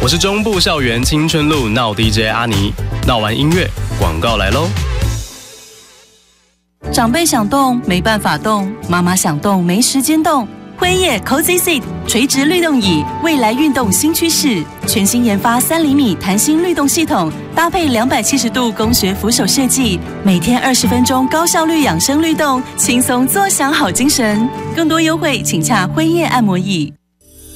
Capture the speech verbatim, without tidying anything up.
我是中部校园青春路闹 D J 阿尼，闹完音乐，广告来喽。 长辈想动没办法动，妈妈想动没时间动。辉夜 Cozy Seat 垂直律动椅，未来运动新趋势，全新研发三厘米弹性律动系统，搭配两百七十度工学扶手设计，每天二十分钟高效率养生律动，轻松坐享好精神。更多优惠，请洽辉夜按摩椅。